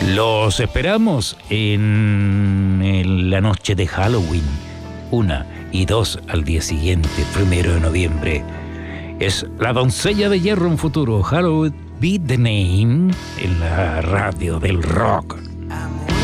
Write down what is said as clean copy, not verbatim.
Los esperamos en la noche de Halloween, 1 y 2 al día siguiente, 1 de noviembre. Es La Doncella de Hierro en futuro, Halloween Be the Name, en la radio del rock.